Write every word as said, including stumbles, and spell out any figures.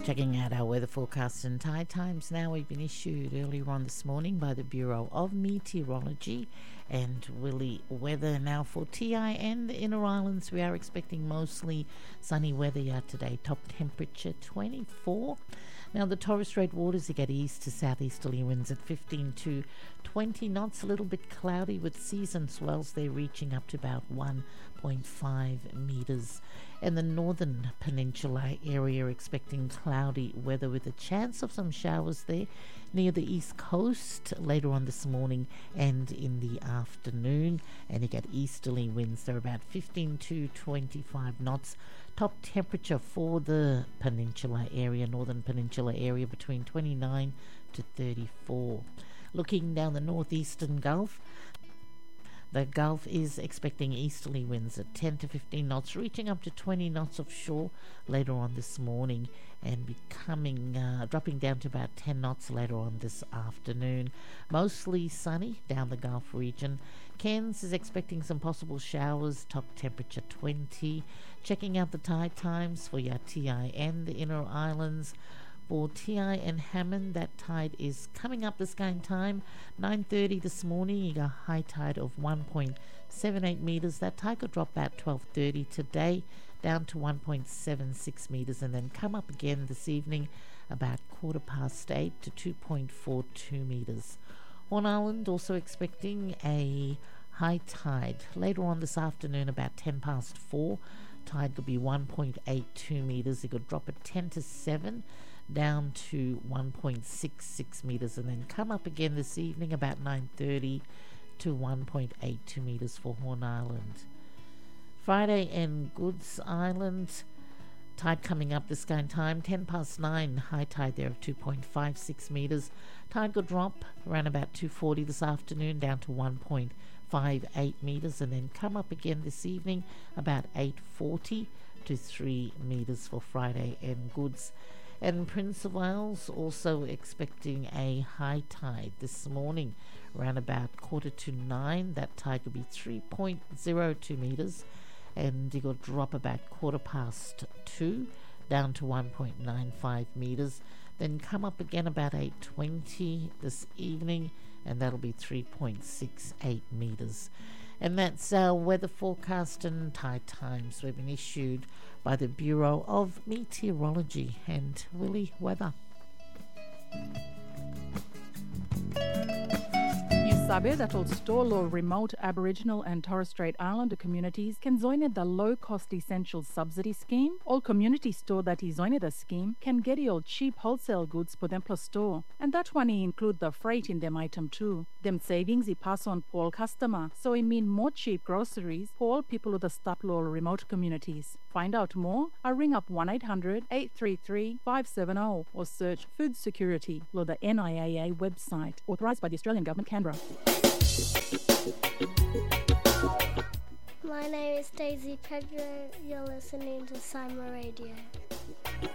Checking out our weather forecast and tide times now. We've been issued earlier on this morning by the Bureau of Meteorology and Willy weather. Now for T I and the Inner Islands, we are expecting mostly sunny weather yet today. Top temperature twenty-four. Now the Torres Strait waters, you get east to southeasterly winds at fifteen to twenty knots. A little bit cloudy with seas and swells there reaching up to about one point five metres. In the northern peninsula area, expecting cloudy weather with a chance of some showers there near the east coast later on this morning and in the afternoon. And you get easterly winds. They're about fifteen to twenty-five knots. Top temperature for the peninsula area, northern peninsula area, between twenty-nine to thirty-four. Looking down the northeastern Gulf, the Gulf is expecting easterly winds at ten to fifteen knots, reaching up to twenty knots offshore later on this morning and becoming uh, dropping down to about ten knots later on this afternoon. Mostly sunny down the Gulf region. Cairns is expecting some possible showers, top temperature twenty. Checking out the tide times for your T I and the Inner Islands. For T I and Hammond, that tide is coming up this kind of time. nine thirty this morning, you got a high tide of one point seven eight metres. That tide could drop about twelve thirty today, down to one point seven six metres, and then come up again this evening about quarter past eight to two point four two metres. Horn Island also expecting a high tide later on this afternoon about ten past four. Tide could be one point eight two metres. It could drop at ten to seven, down to one point six six metres, and then come up again this evening about nine thirty to one point eight two metres for Horn Island. Friday and Goods Island, tide coming up this kind of time, ten past nine, high tide there of two point five six metres. Tide could drop around about two forty this afternoon, down to one point five eight metres, and then come up again this evening about eight forty to three metres for Friday and Goods. And Prince of Wales also expecting a high tide this morning around about quarter to nine. That tide could be three point zero two metres, and it will drop about quarter past two, down to one point nine five metres. Then come up again about eight twenty this evening, and that'll be three point six eight metres. And that's our weather forecast and tide times. We've been issued by the Bureau of Meteorology and Willy weather. You sabe that all stall or remote Aboriginal and Torres Strait Islander communities can join the low-cost essentials subsidy scheme. All community store that is joined the scheme can get your cheap wholesale goods for them plus store. And that one include the freight in them item too. Them savings he pass on for all customer, so it mean more cheap groceries for all people with the staple or remote communities. Find out more or ring up one eight hundred eight three three five seven zero or search Food Security or the N I A A website, authorised by the Australian Government, Canberra. My name is Daisy Pedro. You're listening to Sima Radio.